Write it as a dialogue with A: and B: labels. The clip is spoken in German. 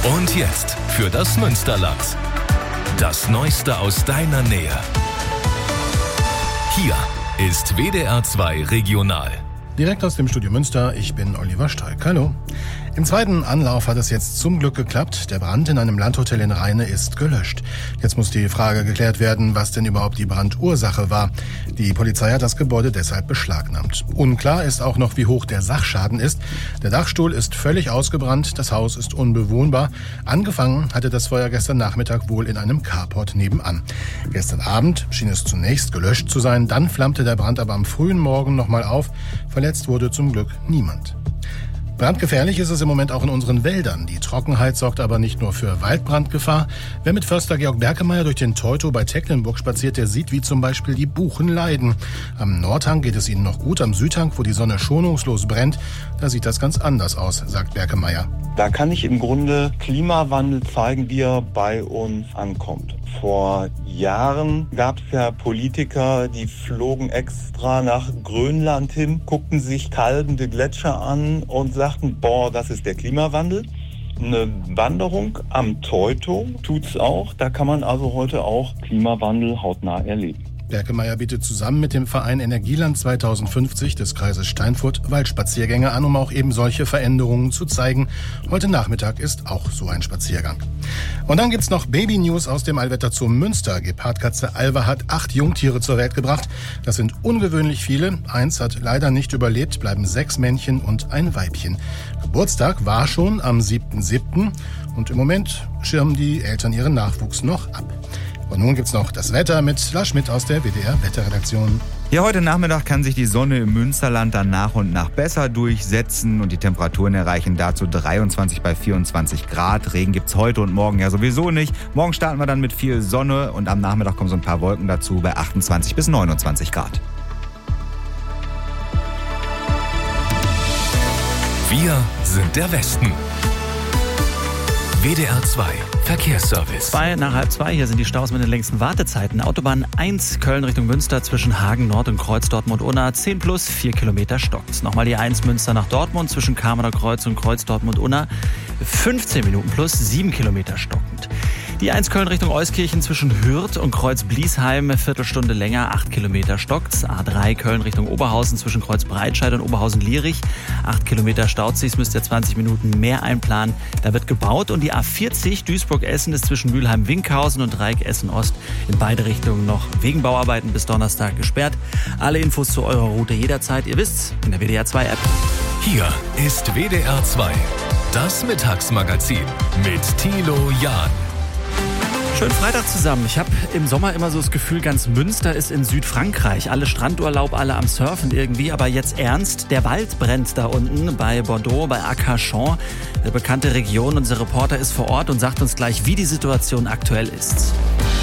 A: Und jetzt für das Münsterland. Das Neueste aus deiner Nähe. Hier ist WDR 2 Regional.
B: Direkt aus dem Studio Münster, ich bin Oliver Streik. Hallo. Im zweiten Anlauf hat es jetzt zum Glück geklappt. Der Brand in einem Landhotel in Rheine ist gelöscht. Jetzt muss die Frage geklärt werden, was denn überhaupt die Brandursache war. Die Polizei hat das Gebäude deshalb beschlagnahmt. Unklar ist auch noch, wie hoch der Sachschaden ist. Der Dachstuhl ist völlig ausgebrannt, das Haus ist unbewohnbar. Angefangen hatte das Feuer gestern Nachmittag wohl in einem Carport nebenan. Gestern Abend schien es zunächst gelöscht zu sein, dann flammte der Brand aber am frühen Morgen nochmal auf. Verletzt wurde zum Glück niemand. Brandgefährlich ist es im Moment auch in unseren Wäldern. Die Trockenheit sorgt aber nicht nur für Waldbrandgefahr. Wer mit Förster Georg Berkemeyer durch den Teutow bei Tecklenburg spaziert, der sieht, wie zum Beispiel die Buchen leiden. Am Nordhang geht es ihnen noch gut, am Südhang, wo die Sonne schonungslos brennt, da sieht das ganz anders aus, sagt Berkemeyer.
C: Da kann ich im Grunde Klimawandel zeigen, wie er bei uns ankommt. Vor Jahren gab es ja Politiker, die flogen extra nach Grönland hin, guckten sich kalbende Gletscher an und sagten, boah, das ist der Klimawandel. Eine Wanderung am Teutow tut's auch. Da kann man also heute auch Klimawandel hautnah erleben.
B: Berkemeyer bietet zusammen mit dem Verein Energieland 2050 des Kreises Steinfurt Waldspaziergänge an, um auch eben solche Veränderungen zu zeigen. Heute Nachmittag ist auch so ein Spaziergang. Und dann gibt's noch Baby-News aus dem Allwetter Zoo Münster. Gepardkatze Alva hat 8 Jungtiere zur Welt gebracht. Das sind ungewöhnlich viele. 1 hat leider nicht überlebt, bleiben 6 Männchen und ein Weibchen. Geburtstag war schon am 7.7. und im Moment schirmen die Eltern ihren Nachwuchs noch ab. Und nun gibt's noch das Wetter mit Lars Schmidt aus der WDR-Wetterredaktion.
D: Ja, heute Nachmittag kann sich die Sonne im Münsterland dann nach und nach besser durchsetzen und die Temperaturen erreichen dazu 23 bei 24 Grad. Regen gibt's heute und morgen ja sowieso nicht. Morgen starten wir dann mit viel Sonne und am Nachmittag kommen so ein paar Wolken dazu bei 28 bis 29 Grad.
A: Wir sind der Westen. WDR 2 Verkehrsservice.
E: 2:30, hier sind die Staus mit den längsten Wartezeiten. Autobahn 1 Köln Richtung Münster zwischen Hagen Nord und Kreuz Dortmund-Unna 10 plus 4 Kilometer stockt. Nochmal die 1 Münster nach Dortmund zwischen Kamener Kreuz und Kreuz Dortmund-Unna 15 Minuten plus 7 Kilometer stockend. Die 1 Köln Richtung Euskirchen zwischen Hürth und Kreuz Bliesheim, Viertelstunde länger, 8 Kilometer stockt's. A3 Köln Richtung Oberhausen zwischen Kreuz Breitscheid und Oberhausen-Lierich, 8 Kilometer staut sich's, müsst ihr 20 Minuten mehr einplanen. Da wird gebaut und die A40 Duisburg-Essen ist zwischen Mülheim-Winkhausen und Dreieck Essen-Ost in beide Richtungen noch wegen Bauarbeiten bis Donnerstag gesperrt. Alle Infos zu eurer Route jederzeit, ihr wisst's, in der WDR 2 App.
A: Hier ist WDR 2, das Mittagsmagazin mit Thilo Jahn.
E: Schönen Freitag zusammen. Ich habe im Sommer immer so das Gefühl, ganz Münster ist in Südfrankreich. Alle Strandurlaub, alle am Surfen irgendwie. Aber jetzt ernst, der Wald brennt da unten bei Bordeaux, bei Arcachon. Eine bekannte Region. Unser Reporter ist vor Ort und sagt uns gleich, wie die Situation aktuell ist.